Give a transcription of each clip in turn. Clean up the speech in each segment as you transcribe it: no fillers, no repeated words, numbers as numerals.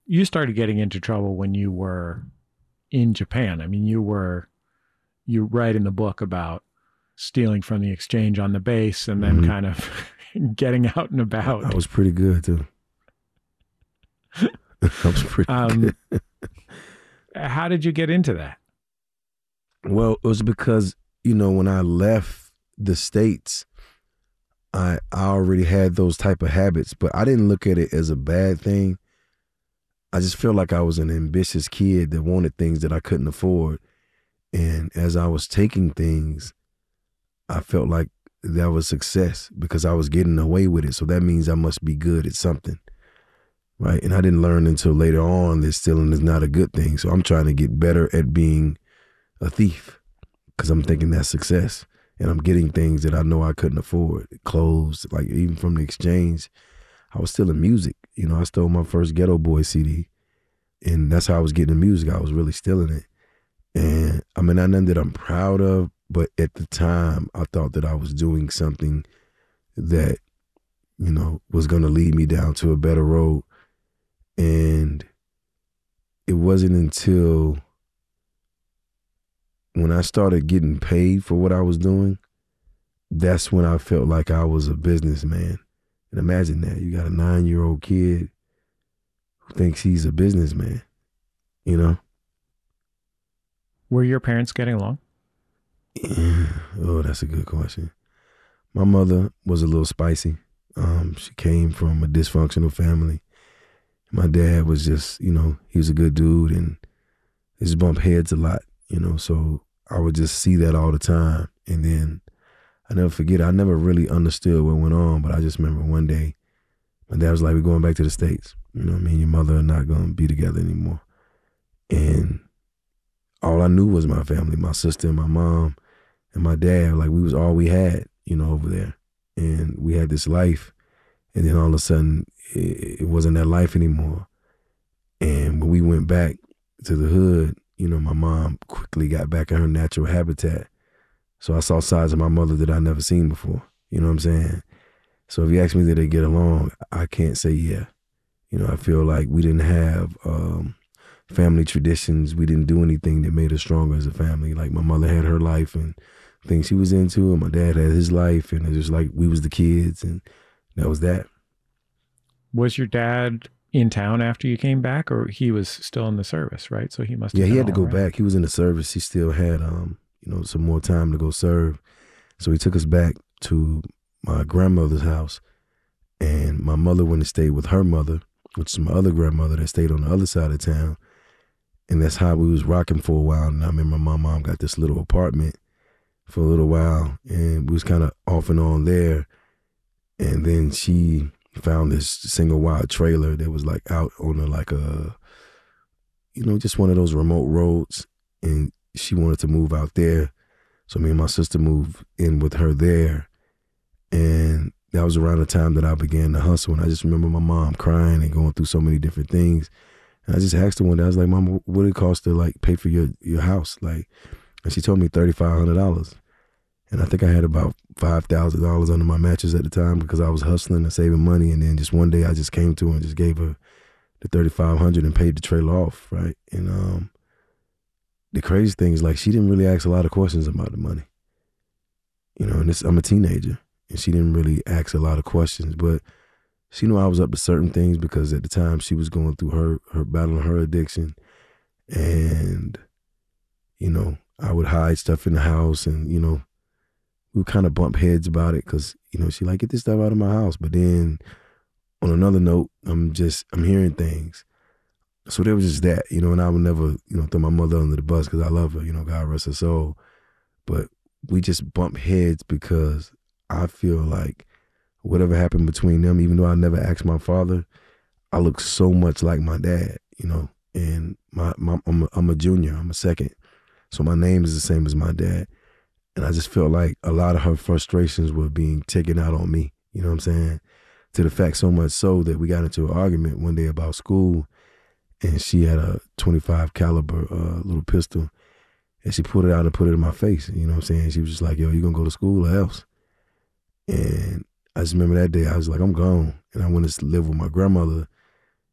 you started getting into trouble when you were in Japan. I mean, you write in the book about stealing from the exchange on the base and then Hmm. kind of getting out and I about. was pretty good too. I was pretty Um, good. how did you get into that? Well, it was because, you know, when I left the States, I already had those type of habits, but I didn't look at it as a bad thing. I just felt like I was an ambitious kid that wanted things that I couldn't afford. And as I was taking things, I felt like that was success because I was getting away with it. So that means I must be good at something. Right. And I didn't learn until later on that stealing is not a good thing. So I'm trying to get better at being a thief because I'm thinking that's success. And I'm getting things that I know I couldn't afford. Clothes, like even from the exchange, I was stealing music. You know, I stole my first Ghetto Boy CD. And that's how I was getting the music. I was really stealing it. And I mean, not nothing that I'm proud of, but at the time, I thought that I was doing something that, you know, was going to lead me down to a better road. And it wasn't until when I started getting paid for what I was doing, that's when I felt like I was a businessman. And imagine that. You got a 9-year-old kid who thinks he's a businessman, you know? Were your parents getting along? Oh, that's a good question. My mother was a little spicy. She came from a dysfunctional family. My dad was just, you know, he was a good dude and he just bumped heads a lot, you know, so I would just see that all the time. And then I never forget, I never really understood what went on, but I just remember one day my dad was like, we're going back to the States. You know, me and your mother are not going to be together anymore. And all I knew was my family, my sister and my mom and my dad. Like we was all we had, you know, over there. And we had this life. And then all of a sudden, it wasn't that life anymore. And when we went back to the hood, you know, my mom quickly got back in her natural habitat. So I saw sides of my mother that I never seen before. You know what I'm saying? So if you ask me did they get along, I can't say yeah. You know, I feel like we didn't have family traditions. We didn't do anything that made us stronger as a family. Like my mother had her life and things she was into, and my dad had his life, and it was like we was the kids, and that was that. Was your dad in town after you came back, or he was still in the service, right? So he must Yeah, have he been had to all go right. back. He was in the service. He still had, you know, some more time to go serve. So he took us back to my grandmother's house, and my mother went and stayed with her mother, which is my other grandmother that stayed on the other side of town. And that's how we was rocking for a while. And I remember my mom got this little apartment for a little while, and we was kind of off and on there. And then she found this single wide trailer that was like out on like a, you know, just one of those remote roads. And she wanted to move out there. So me and my sister moved in with her there. And that was around the time that I began to hustle. And I just remember my mom crying and going through so many different things. And I just asked her one day, I was like, Mama, what did it cost to like pay for your house? Like, and she told me $3,500. And I think I had about $5,000 under my mattress at the time because I was hustling and saving money. And then just one day I just came to her and just gave her the $3,500 and paid the trailer off, right? And the crazy thing is, like, she didn't really ask a lot of questions about the money. You know, and I'm a teenager, and she didn't really ask a lot of questions, but she knew I was up to certain things because at the time she was going through her battling her addiction. And, you know, I would hide stuff in the house and, you know, we would kind of bump heads about it because, you know, she like, get this stuff out of my house. But then on another note, I'm hearing things. So there was just that, you know, and I would never, you know, throw my mother under the bus because I love her, you know, God rest her soul. But we just bump heads because I feel like whatever happened between them, even though I never asked my father, I look so much like my dad, you know, and I'm a junior, I'm a second. So my name is the same as my dad. And I just felt like a lot of her frustrations were being taken out on me, you know what I'm saying? To the fact so much so that we got into an argument one day about school, and she had a 25 caliber little pistol, and she pulled it out and put it in my face. You know what I'm saying? She was just like, yo, you gonna go to school or else? And I just remember that day, I was like, I'm gone. And I went to live with my grandmother,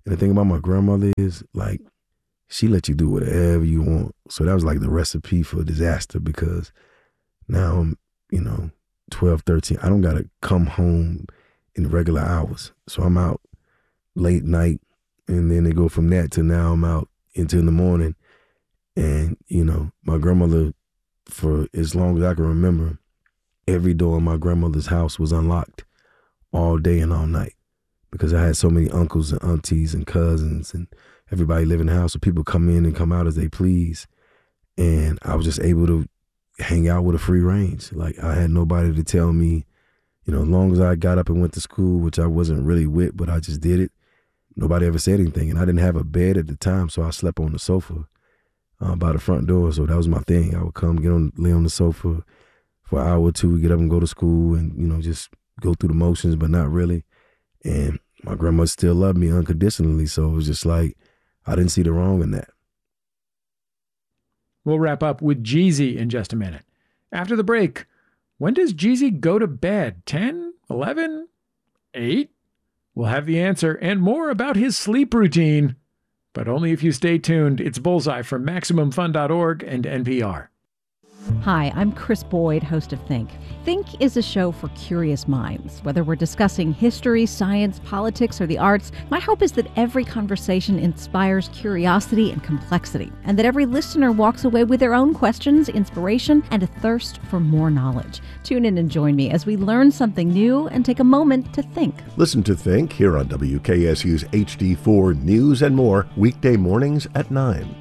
And the thing about my grandmother is, like, she let you do whatever you want. So that was like the recipe for disaster, because now I'm, 12, 13. I don't got to come home in regular hours. So I'm out late night, and then they go from that to now I'm out into the morning. And, my grandmother, for as long as I can remember, every door in my grandmother's house was unlocked all day and all night, because I had so many uncles and aunties and cousins and everybody live in the house. So people come in and come out as they please. And I was just able to hang out with a free range. Like, I had nobody to tell me, as long as I got up and went to school, which I wasn't really with, but I just did it. Nobody ever said anything. And I didn't have a bed at the time, so I slept on the sofa by the front door. So that was my thing. I would come, lay on the sofa for an hour or two, get up and go to school and, just go through the motions, but not really. And my grandma still loved me unconditionally. So it was just like, I didn't see the wrong in that. We'll wrap up with Jeezy in just a minute. After the break, when does Jeezy go to bed? 10, 11, 8? We'll have the answer and more about his sleep routine, but only if you stay tuned. It's Bullseye from MaximumFun.org and NPR. Hi, I'm Chris Boyd, host of Think. Think is a show for curious minds. Whether we're discussing history, science, politics, or the arts, my hope is that every conversation inspires curiosity and complexity, and that every listener walks away with their own questions, inspiration, and a thirst for more knowledge. Tune in and join me as we learn something new and take a moment to think. Listen to Think here on WKSU's HD4 News and More, weekday mornings at 9.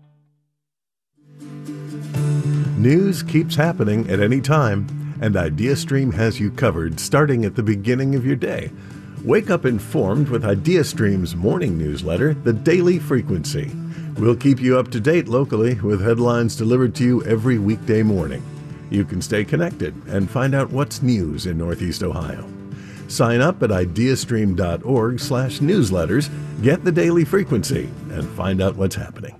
News keeps happening at any time, and IdeaStream has you covered starting at the beginning of your day. Wake up informed with IdeaStream's morning newsletter, The Daily Frequency. We'll keep you up to date locally with headlines delivered to you every weekday morning. You can stay connected and find out what's news in Northeast Ohio. Sign up at ideastream.org/newsletters, get The Daily Frequency, and find out what's happening.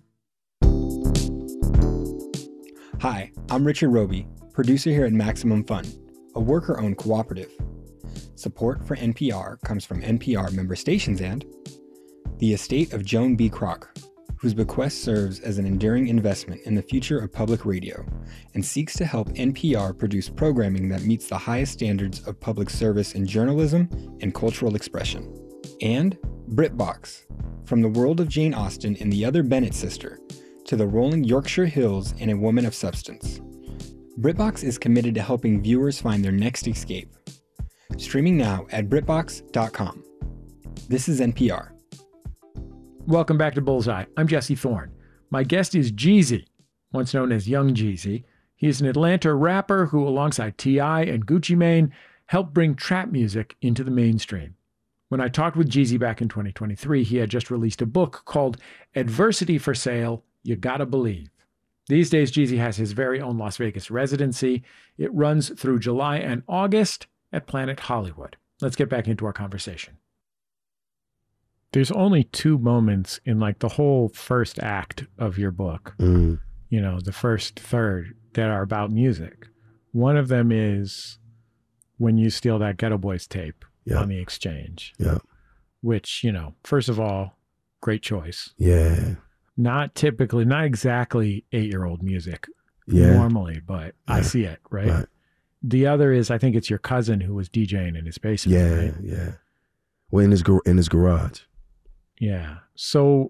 Hi, I'm Richard Roby, producer here at Maximum Fun, a worker-owned cooperative. Support for NPR comes from NPR member stations and the estate of Joan B. Kroc, whose bequest serves as an enduring investment in the future of public radio and seeks to help NPR produce programming that meets the highest standards of public service in journalism and cultural expression. And BritBox, from the world of Jane Austen and the other Bennet sister, to the rolling Yorkshire Hills and a woman of substance. BritBox is committed to helping viewers find their next escape. Streaming now at BritBox.com. This is NPR. Welcome back to Bullseye. I'm Jesse Thorne. My guest is Jeezy, once known as Young Jeezy. He's an Atlanta rapper who, alongside T.I. and Gucci Mane, helped bring trap music into the mainstream. When I talked with Jeezy back in 2023, he had just released a book called Adversity for Sale, You Gotta Believe. These days, Jeezy has his very own Las Vegas residency. It runs through July and August at Planet Hollywood. Let's get back into our conversation. There's only 2 moments in like the whole first act of your book, the first third, that are about music. One of them is when you steal that Ghetto Boys tape on the exchange. Yeah. Which, first of all, great choice. Yeah. Not exactly 8-year-old music normally, but I see it, right? The other is, I think it's your cousin who was DJing in his basement, right? Yeah. Well, in his garage. Yeah. So,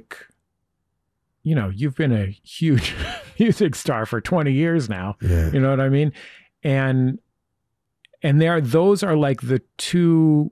you've been a huge music star for 20 years now. Yeah. You know what I mean? And those are like the 2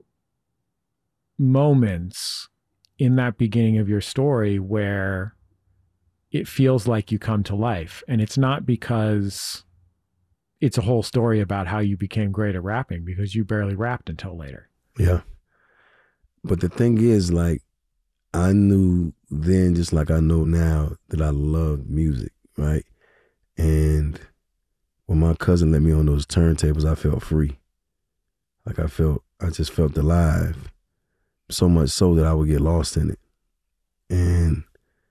moments in that beginning of your story where it feels like you come to life. And it's not because it's a whole story about how you became great at rapping, because you barely rapped until later. Yeah. But the thing is, I knew then, just like I know now, that I loved music, right? And when my cousin let me on those turntables, I felt free. I just felt alive. So much so that I would get lost in it. And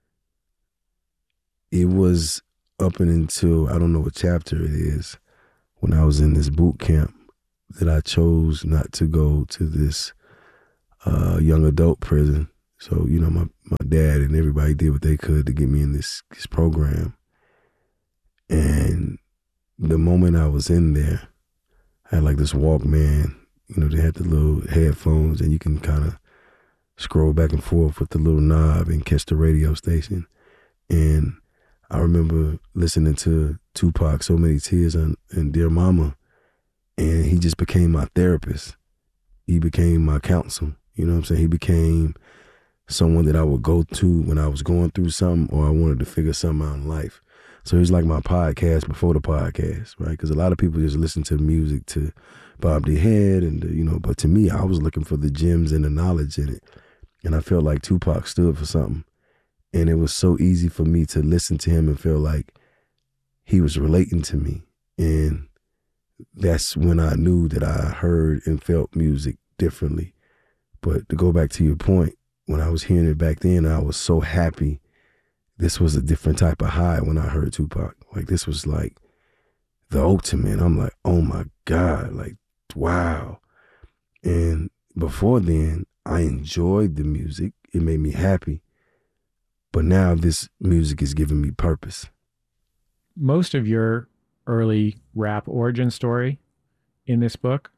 it was up and until, I don't know what chapter it is, when I was in this boot camp, that I chose not to go to this young adult prison So, you know, my dad and everybody did what they could to get me in this program. And the moment I was in there, I had like this Walkman, you know, they had the little headphones and you can kind of scroll back and forth with the little knob and catch the radio station. And I remember listening to Tupac, So Many Tears and Dear Mama, and he just became my therapist. He became my counsel. You know what I'm saying? He became someone that I would go to when I was going through something or I wanted to figure something out in life. So he's like my podcast before the podcast, right? Because a lot of people just listen to music to bob their head and, you know, but to me, I was looking for the gems and the knowledge in it. And I felt like Tupac stood for something. And it was so easy for me to listen to him and feel like he was relating to me. And that's when I knew that I heard and felt music differently. But to go back to your point, when I was hearing it back then, I was so happy. This was a different type of high when I heard Tupac. Like, this was like the ultimate. I'm like, oh my God, like, wow. And before then, I enjoyed the music. It made me happy. But now this music is giving me purpose. Most of your early rap origin story in this book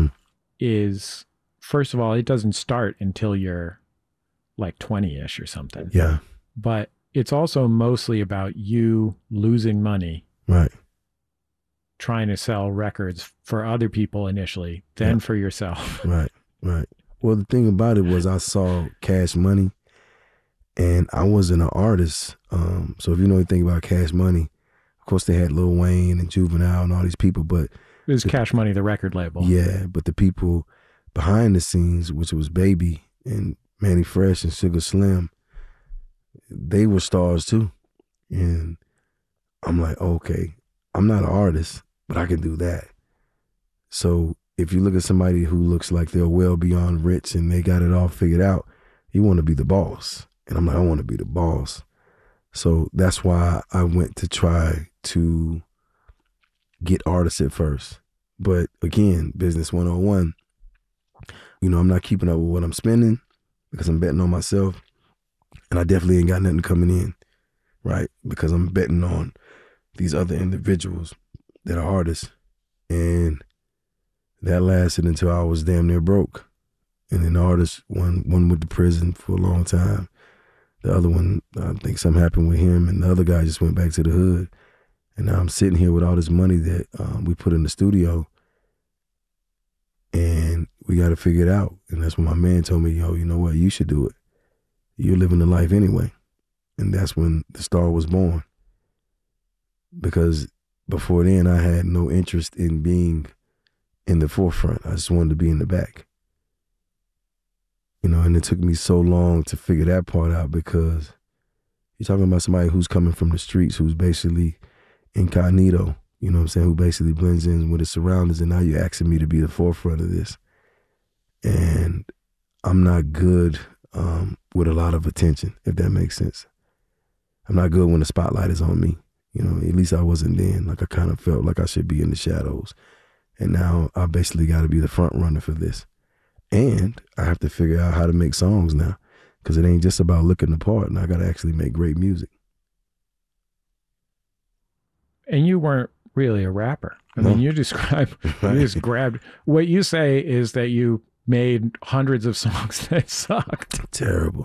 is, first of all, it doesn't start until you're like 20-ish or something. Yeah. But it's also mostly about you losing money. Right. Trying to sell records for other people initially, then for yourself. Right. Well, the thing about it was I saw Cash Money and I wasn't an artist. So if you know anything about Cash Money, of course they had Lil Wayne and Juvenile and all these people, but it was Cash Money, the record label. Yeah, but the people behind the scenes, which was Baby and Manny Fresh and Sugar Slim, they were stars too. And I'm like, okay, I'm not an artist, but I can do that. So if you look at somebody who looks like they're well beyond rich and they got it all figured out, you want to be the boss. And I'm like, I want to be the boss. So that's why I went to try to get artists at first. But again, business 101, you know, I'm not keeping up with what I'm spending because I'm betting on myself. And I definitely ain't got nothing coming in, right? Because I'm betting on these other individuals that are artists. And that lasted until I was damn near broke. And then the artist, one went to prison for a long time. The other one, I think something happened with him, and the other guy just went back to the hood. And now I'm sitting here with all this money that we put in the studio, and we got to figure it out. And that's when my man told me, yo, you know what? You should do it. You're living the life anyway. And that's when the star was born. Because before then, I had no interest in being in the forefront. I just wanted to be in the back. You know, and it took me so long to figure that part out because you're talking about somebody who's coming from the streets, who's basically incognito, you know what I'm saying, who basically blends in with his surroundings, and now you're asking me to be the forefront of this. And I'm not good with a lot of attention, if that makes sense. I'm not good when the spotlight is on me. You know, at least I wasn't then. Like, I kind of felt like I should be in the shadows. And now I basically got to be the front runner for this. And I have to figure out how to make songs now, because it ain't just about looking the part, and I got to actually make great music. And you weren't really a rapper. I mean, you describe, you just grabbed, what you say is that you made hundreds of songs that sucked. Terrible.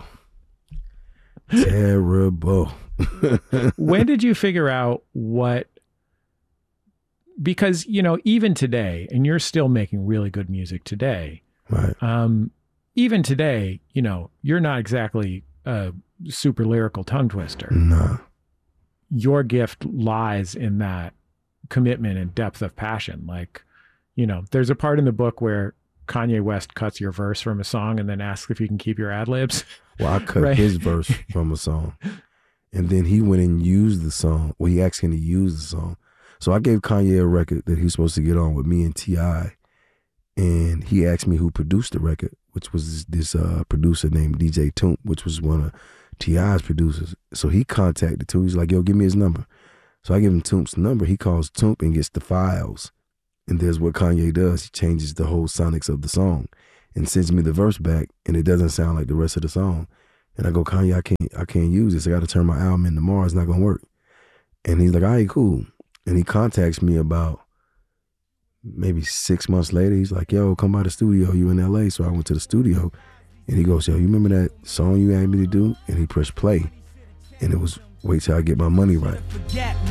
Terrible. When did you figure out what, because, you know, even today, and you're still making really good music today, right? Even today, you know, you're not exactly a super lyrical tongue twister. No. Your gift lies in that commitment and depth of passion. Like, you know, there's a part in the book where Kanye West cuts your verse from a song and then asks if you can keep your ad libs. Well, I cut his verse from a song, and then he went and used the song. Well, he asked him to use the song. So I gave Kanye a record that he was supposed to get on with me and T.I., and he asked me who produced the record, which was this producer named DJ Toomp, which was one of T.I.'s producers. So he contacted Toomp. He's like, yo, give me his number. So I give him Toomp's number. He calls Toomp and gets the files. And there's what Kanye does. He changes the whole sonics of the song and sends me the verse back, and it doesn't sound like the rest of the song. And I go, Kanye, I can't use this. I got to turn my album in tomorrow. It's not going to work. And he's like, all right, cool. And he contacts me about maybe 6 months later. He's like, yo, come by the studio. You in LA. So I went to the studio and he goes, yo, you remember that song you asked me to do? And he pressed play. And it was Wait Till I Get My Money Right.